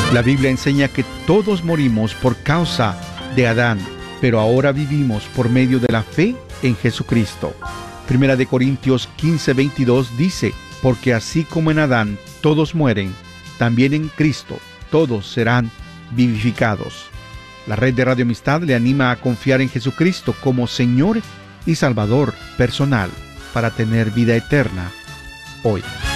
La Biblia enseña que todos morimos por causa de Adán, pero ahora vivimos por medio de la fe en Jesucristo. Primera de Corintios 15:22 dice: porque así como en Adán todos mueren, también en Cristo todos serán vivificados. La red de Radio Amistad le anima a confiar en Jesucristo como Señor y Salvador personal para tener vida eterna hoy.